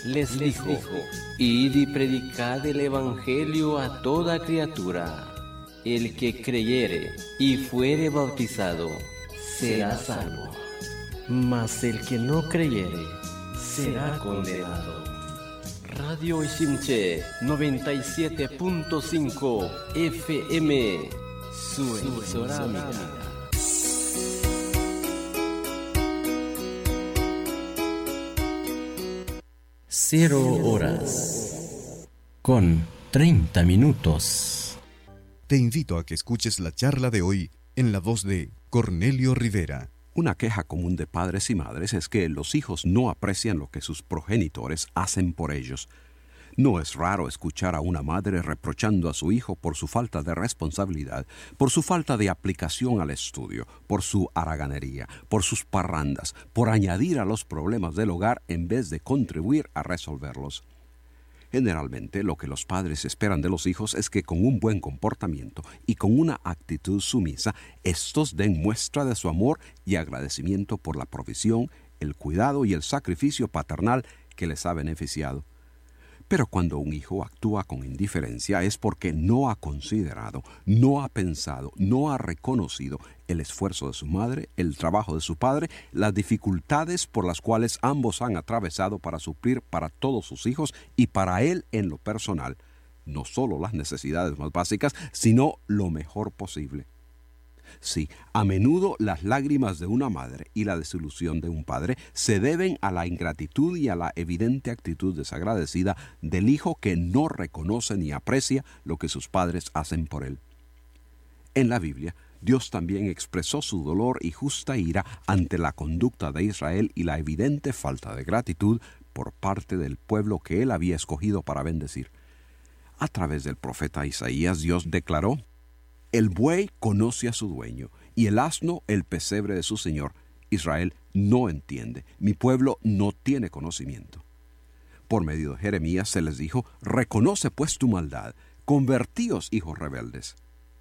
les dijo: Id y predicad el evangelio a toda criatura. El que creyere y fuere bautizado será salvo, mas el que no creyere será condenado. Radio Shimche 97.5 FM, su emisora amiga. 0:30. Te invito a que escuches la charla de hoy en la voz de Cornelio Rivera. Una queja común de padres y madres es que los hijos no aprecian lo que sus progenitores hacen por ellos. No es raro escuchar a una madre reprochando a su hijo por su falta de responsabilidad, por su falta de aplicación al estudio, por su haraganería, por sus parrandas, por añadir a los problemas del hogar en vez de contribuir a resolverlos. Generalmente, lo que los padres esperan de los hijos es que con un buen comportamiento y con una actitud sumisa, estos den muestra de su amor y agradecimiento por la provisión, el cuidado y el sacrificio paternal que les ha beneficiado. Pero cuando un hijo actúa con indiferencia es porque no ha considerado, no ha pensado, no ha reconocido el esfuerzo de su madre, el trabajo de su padre, las dificultades por las cuales ambos han atravesado para suplir para todos sus hijos y para él en lo personal, no solo las necesidades más básicas, sino lo mejor posible. Sí, a menudo las lágrimas de una madre y la desilusión de un padre se deben a la ingratitud y a la evidente actitud desagradecida del hijo que no reconoce ni aprecia lo que sus padres hacen por él. En la Biblia, Dios también expresó su dolor y justa ira ante la conducta de Israel y la evidente falta de gratitud por parte del pueblo que él había escogido para bendecir. A través del profeta Isaías, Dios declaró: El buey conoce a su dueño, y el asno el pesebre de su señor. Israel no entiende, mi pueblo no tiene conocimiento. Por medio de Jeremías se les dijo: reconoce pues tu maldad, convertíos, hijos rebeldes.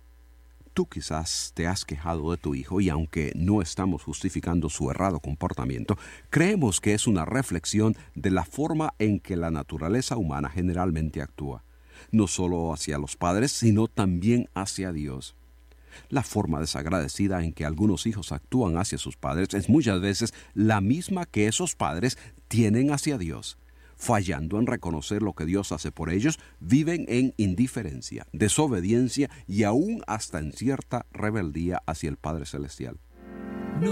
Tú quizás te has quejado de tu hijo y aunque no estamos justificando su errado comportamiento, creemos que es una reflexión de la forma en que la naturaleza humana generalmente actúa. No solo hacia los padres, sino también hacia Dios. La forma desagradecida en que algunos hijos actúan hacia sus padres es muchas veces la misma que esos padres tienen hacia Dios. Fallando en reconocer lo que Dios hace por ellos, viven en indiferencia, desobediencia y aún hasta en cierta rebeldía hacia el Padre Celestial.